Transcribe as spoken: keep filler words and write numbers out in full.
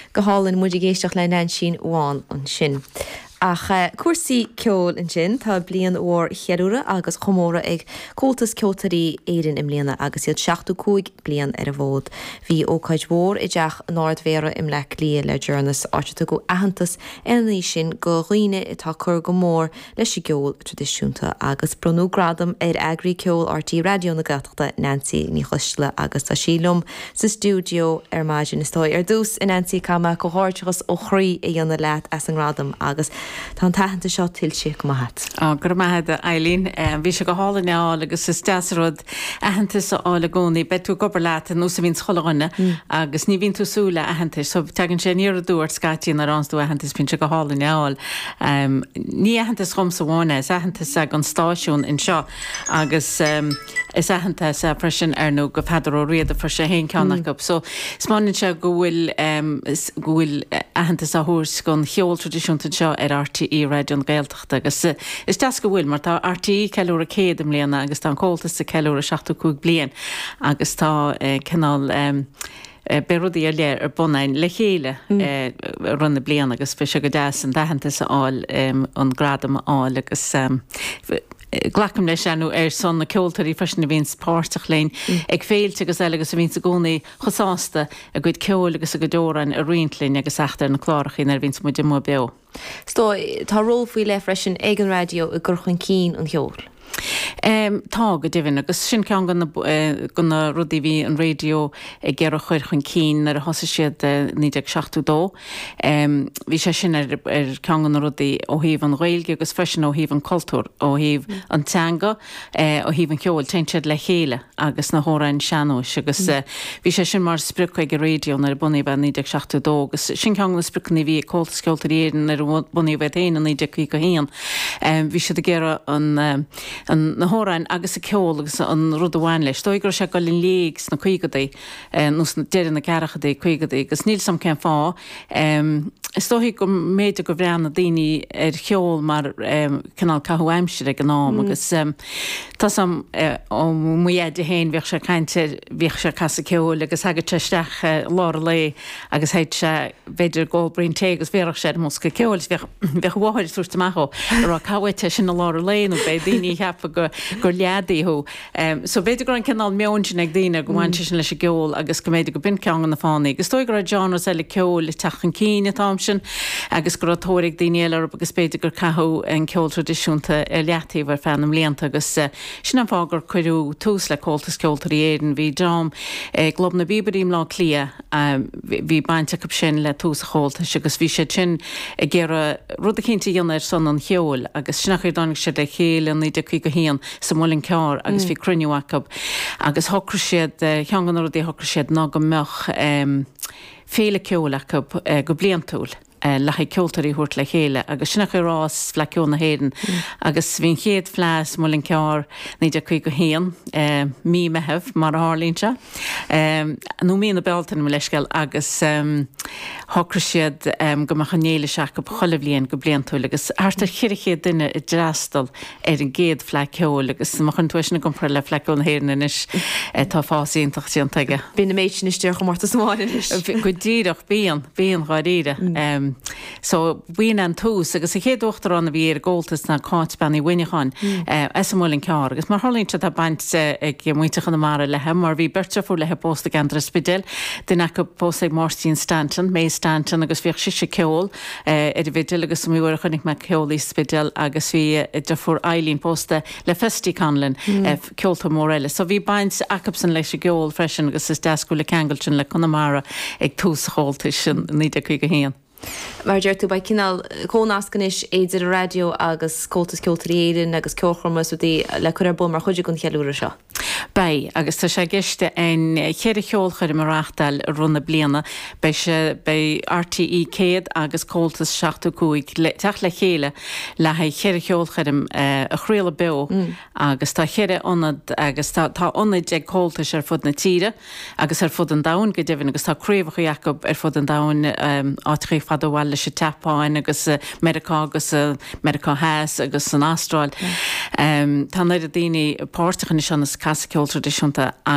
go hálann muidir géisteach le nan sin uán an sin. Ach uh, cuasaí ceol an sin tá blian ó cheadúra agus chomóra ag cótas ceoltarí éireann im líana agus iad seachtú cúig blian ar a bhód. Bhí ócaid mhór i dteach náardmhéara im le lí le Journas áitirtú go aitheantas éanaí sin go dhaoine itá cur go mór leis i gceol tradiisiúnta agus brunú gradam ar eagraí ceol R T Radio na Gaeltachta Nancy ní chluisle agus tá sílumm sa stúdio ar maidin is tóid ar dús in Nancy Cama go háirteachas ó chraí i dhéanana leat as an gradam agus tá taithanta seo tiltte go maithe. Á gur maithe Eileen, bhí se go hála neáil agus is deasrod aitheanta sa ála gcónaí betú gobar leat nó sa bhín choláine agus ní bhín tú súla aitheanta, so tegann sé níor a dúir scatíín ar ansú aitheantas bín se go hála neáil. Ní aitheantas chum sa bháine, is aitheantas ag an stáisiún in seo agus is aitheanta sa freisin ar nó go feidir ó riad a fre sé héon ceannach go. So smáinn se go bhfuil go bhfuil aitheantas a thuairs gon cheol tradiisiúnta seo ar R T E Radio an Gaeltachta agus is deas go bhfuil mar tá R T E ceúra céad am léana agus tá an cóltas sa ceúra seachtú cúig blian agus tá canál berodí a léir ar bunain le chéile runna blian agus fi se go deas an dahananta sa áil an gradam áil agus glacham leis anú ar son na ceoltarí freisin na bhíon páirteach léin ag féilte agus eile agus a bhín sa gcónaí chosáasta a gcuid ceol agus a go dóran a riontlín agus achtar na chláiricín ar bhín muide mó beo. Stó tá ról faoi le freisin ag an radio a gur chun cín an cheol. Um, tá go difin agus sin cean gona rudí bhí an radio ag ggéar a chuir chun cín ar a thosa siad nídeag seachtú dó. Bhí sé sin ar cean gona rudí ó híomh an Ghaeilge agus freisin ó híomh an cultúr ó híomh an teanga ó híomh an ceol teintsead le chéile agus na hórain seanúis agus bhí sé sin mar spruc ag a radio ar bunaí bheith nídeag seachtú dó agus sin cean gona sprucnaí bhí cóltas ceoltar éireann ar bunaí bheith éin an nídeag chuí go héan. Bhí sé ggéar an an na hórain agus a ceol agus an rud amháin leis. Dóigur se go linn léigs na chuigadaí nus na deireann na garachadaí chuigadaí agus níl sam cean fá. Is dóigh go méidir go bhrean na daoine ar cheol mar canál cathú aimsir ag an nám agus tá sam ó muiad a héin bhíoh se cainte bhíoh se casa ceol agus agad teisteach láir le agus heid se beidir ggóbraon té agus bhéoh sé mos go ceol bheith bháir túirtamach ar a cahaite sin na láir léin ó bé daoine heappa go gur leadaíú. So beidir gur an canál meon sin ag daoine go bhainte sin leis a ceol agus go méidir go bin ceann an na fánaí. Agus dóigur a Johnras eile ceol i techan cíine támsin agus gur atóirigh daoine eile agus beidir gur cathú an ceol tradiisiúnta leataí bhar fannam léanta agus sin an fágur chuirú tús le cóltas ceoltarí éireann bhí dám glob na bíbaríim lá clia bhí bainte go sin le tús a chóltas agus bhí sé sin ag ggéar rud a cinnta dhéanana ar son an cheol agus sinach chuir dánig sé le chéile an níide chuig go héan sa mólinn ceár agus bhí cruniuachab agus thocra siad cheangan rudaí thocra siad ná go meach féle ceolachab go bliantúil. Lecha ceoltarí thuirt le chéile agus sinach chu rás fleiciúna héan agus bhín chéad fleas mólinn ceár níidir chuig go héan mí mehebh mar a hálínse. nó mína beltain me leisceil agus thocra siad go mar chanéile seach go cholamhlíonn go bliantúil agus artar chiirichéad duine i drastal ar an géad fleiciúil agus mar chun tuisina go le fleiciúna héan inis tá fásaíontach sí an teige. Bhí na méid sin istear go mórta smáin inis. Go díireach bíon bíon gáíre. So bhíon an tús agus a chéad uachtar anna bhí ar ggóiltas na cáitbeanna bhuiineáin as mólinn ceár agus mar tholínte tá baint ag muointeach an mar lethe mar bhí birte fú lethe pósta gandra spidil duine go pósta ag Martin Stanton, May Stanton agus bhíoh si sé ceol ar a bhidil agus mhuiir chunig me ceolaí spidil agus bhí de fór Eileen pósta le festí canlinn ceolta mórile. So bhí baint acapsan leis a geol freisin agus is deascú le Cangleton le Connemara ag tús chóltais sin níide chuig go héan. Mar deirtú ba cinál cónascanis éidir a radio agus cóltas ceoltarí éireann agus ceolchormas dí le chuir bum mar chuide gon chealúra seo. Bei agus tá sé giste an chéad cheolchair marachtal runna bliana bei se bei R T E céad agus cóltas seachtú cúig teach le chéile le ha chéad cheolchairm a chréile beo agus tá chéad onad agus tá onad ag cóltas ar fud na tíre agus ar fud an dain go difin agus tá créomhacha Jacob ar fud an dain átrií fadhhaile se tapáin agus Americá agus Americá Heas agus an Astráil. Tá na a daoine páirteach is an casa ceol tradiisiúnta